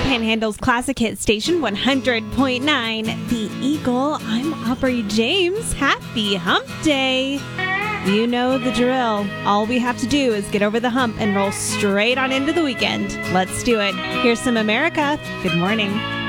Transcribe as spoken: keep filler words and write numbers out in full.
Panhandle's Classic Hit Station one hundred point nine, The Eagle. I'm Aubrey James. Happy Hump Day. You know the drill. All we have to do is get over the hump and roll straight on into the weekend. Let's do it. Here's some America. Good morning.